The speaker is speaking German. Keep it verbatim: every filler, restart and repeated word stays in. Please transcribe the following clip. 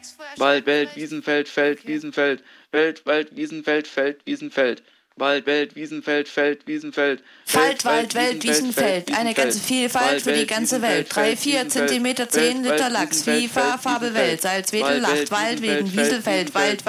Wald, Welt, Wiesenfeld, Feld, Wiesenfeld, Welt, Wald, Wiesenfeld, Feld, Wiesenfeld. Wald, Welt, Wiesenfeld, Feld, Wiesenfeld. Wald, Wald, Welt, Wiesenfeld. Eine ganze Vielfalt für die ganze Welt. Drei, vier Zentimeter, zehn Liter Lachs. FIFA, Fabel, Welt. Salz, Wedel, Lacht. Wald, Wegen, Wieselfeld, Wald,